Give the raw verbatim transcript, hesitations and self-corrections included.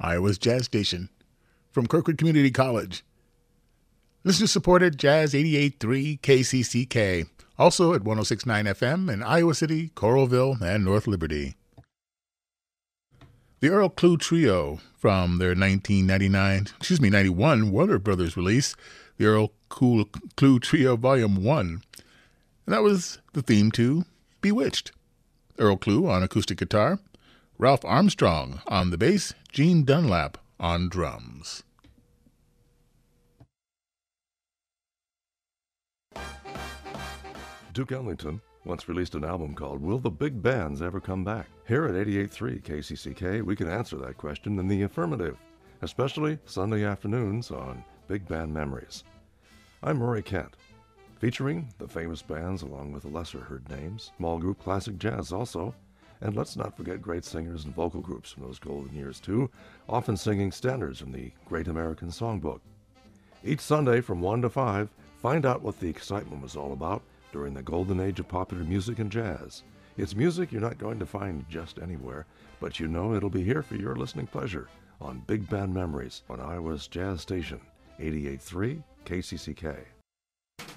Iowa's Jazz Station, from Kirkwood Community College. Listener-supported Jazz eighty-eight point three K C C K, also at one oh six point nine F M in Iowa City, Coralville, and North Liberty. The Earl Klugh Trio, from their nineteen ninety-nine, excuse me, ninety-one Warner Brothers release, the Earl Klugh Trio Volume one. And that was the theme to Bewitched. Earl Klugh on acoustic guitar, Ralph Armstrong on the bass, Gene Dunlap on drums. Duke Ellington once released an album called Will the Big Bands Ever Come Back? Here at eighty-eight point three K C C K, we can answer that question in the affirmative, especially Sunday afternoons on Big Band Memories. I'm Murray Kent, featuring the famous bands along with the lesser-heard names, small group classic jazz also, and let's not forget great singers and vocal groups from those golden years too, often singing standards from the Great American Songbook. Each Sunday from one to five, find out what the excitement was all about during the golden age of popular music and jazz. It's music you're not going to find just anywhere, but you know it'll be here for your listening pleasure on Big Band Memories on Iowa's Jazz Station, eighty-eight point three K C C K.